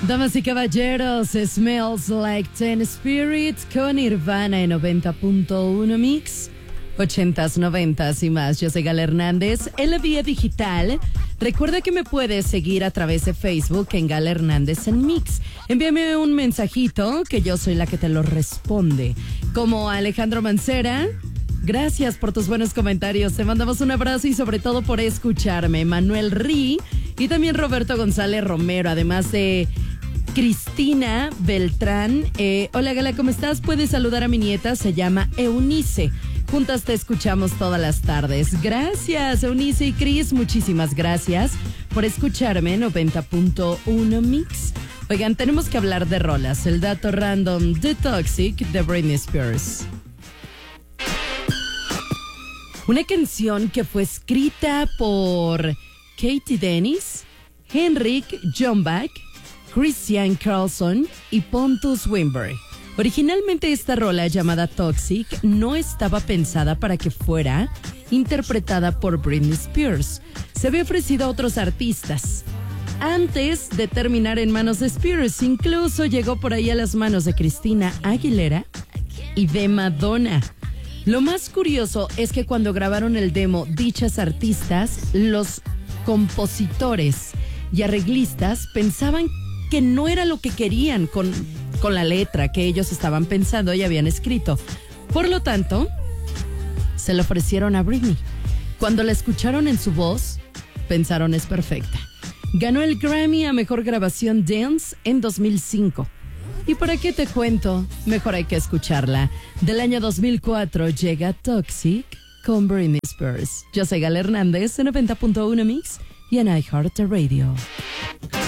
Damas y caballeros, Smells Like Teen Spirit con Nirvana en 90.1 Mix, 80s, 90s y más. Yo soy Gala Hernández en la vía digital. Recuerda que me puedes seguir a través de Facebook en Gala Hernández en Mix. Envíame un mensajito que yo soy la que te lo responde. Como Alejandro Mancera, gracias por tus buenos comentarios. Te mandamos un abrazo y sobre todo por escucharme. Manuel Rí y también Roberto González Romero, además de Cristina Beltrán. Hola Gala, ¿cómo estás? Puedes saludar a mi nieta, se llama Eunice. Juntas te escuchamos todas las tardes. Gracias, Eunice y Cris, muchísimas gracias por escucharme en 90.1 Mix. Oigan, tenemos que hablar de rolas. El dato random de Toxic de Britney Spears. Una canción que fue escrita por Katie Dennis, Henrik Jomback, Christian Carlson y Pontus Wimberg. Originalmente esta rola llamada Toxic no estaba pensada para que fuera interpretada por Britney Spears. Se había ofrecido a otros artistas antes de terminar en manos de Spears. Incluso llegó por ahí a las manos de Christina Aguilera y de Madonna. Lo más curioso es que cuando grabaron el demo, dichas artistas, los compositores y arreglistas pensaban que no era lo que querían con la letra que ellos estaban pensando y habían escrito. Por lo tanto, se lo ofrecieron a Britney. Cuando la escucharon en su voz, pensaron es perfecta. Ganó el Grammy a Mejor Grabación Dance en 2005. ¿Y para qué te cuento? Mejor hay que escucharla. Del año 2004 llega Toxic con Britney Spears. Yo soy Gala Hernández en 90.1 Mix y en iHeartRadio.